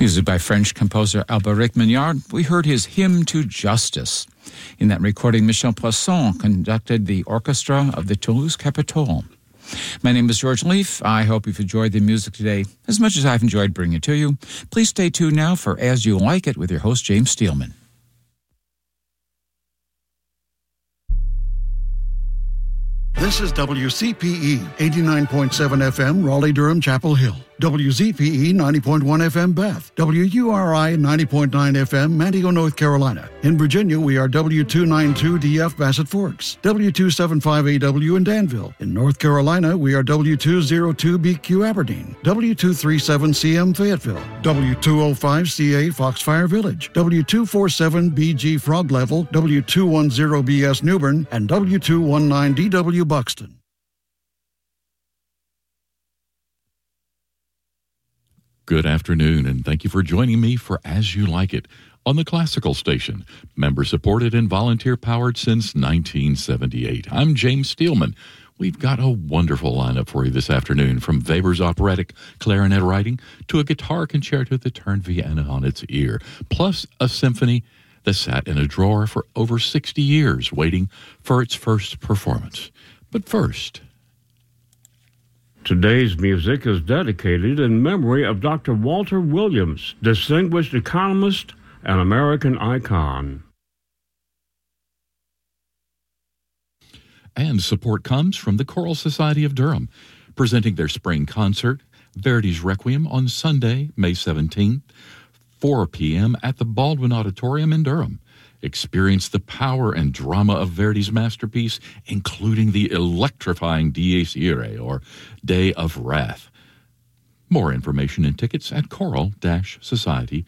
Music by French composer Alberic Mignard. We heard his Hymn to Justice. In that recording, Michel Poisson conducted the orchestra of the Toulouse Capitol. My name is George Leaf. I hope you've enjoyed the music today as much as I've enjoyed bringing it to you. Please stay tuned now for As You Like It with your host, James Steelman. This is WCPE 89.7 FM, Raleigh-Durham, Chapel Hill. WZPE 90.1 FM, Bath. WURI 90.9 FM, Manteo, North Carolina. In Virginia, we are W292DF, Bassett Forks. W275AW in Danville. In North Carolina, we are W202BQ, Aberdeen. W237CM, Fayetteville. W205CA, Foxfire Village. W247BG, Frog Level. W210BS, Newbern. And W219DW, Buxton. Good afternoon, and thank you for joining me for As You Like It on the Classical Station, member-supported and volunteer-powered since 1978. I'm James Steelman. We've got a wonderful lineup for you this afternoon, from Weber's operatic clarinet writing to a guitar concerto that turned Vienna on its ear, plus a symphony that sat in a drawer for over 60 years waiting for its first performance. But first, today's music is dedicated in memory of Dr. Walter Williams, distinguished economist and American icon. And support comes from the Choral Society of Durham, presenting their spring concert, Verdi's Requiem, on Sunday, May 17th, 4 p.m. at the Baldwin Auditorium in Durham. Experience the power and drama of Verdi's masterpiece, including the electrifying Dies Irae, or Day of Wrath. More information and tickets at choral-society.org.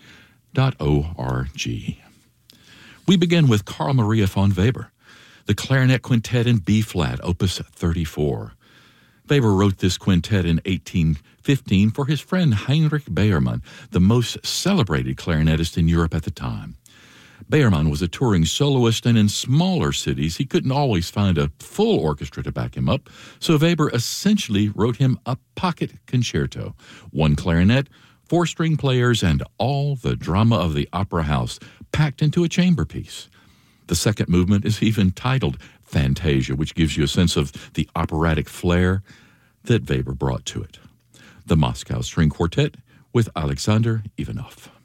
We begin with Carl Maria von Weber, the Clarinet Quintet in B-flat, Opus 34. Weber wrote this quintet in 1815 for his friend Heinrich Beiermann, the most celebrated clarinetist in Europe at the time. Beiermann was a touring soloist, and in smaller cities, he couldn't always find a full orchestra to back him up, so Weber essentially wrote him a pocket concerto. 1 clarinet, 4 string players, and all the drama of the opera house packed into a chamber piece. The second movement is even titled Fantasia, which gives you a sense of the operatic flair that Weber brought to it. The Moscow String Quartet with Alexander Ivanov.